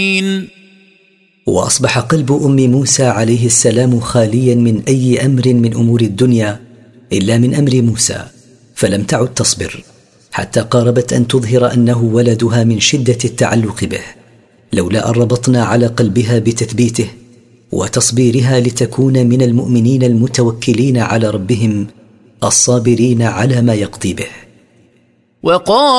وأصبح قلب أم موسى عليه السلام خاليا من أي أمر من أمور الدنيا إلا من أمر موسى، فلم تعد تصبر حتى قاربت أن تظهر أنه ولدها من شدة التعلق به، لولا أن ربطنا على قلبها بتثبيته وتصبيرها لتكون من المؤمنين المتوكلين على ربهم الصابرين على ما يقضي به. وقال